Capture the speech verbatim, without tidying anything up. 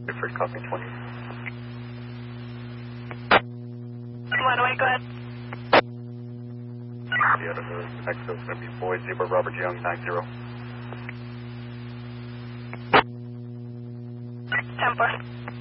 for copy twenty. One way, go ahead. The other next is going to be Boyd Zebra Robert Young nine zero. ten four.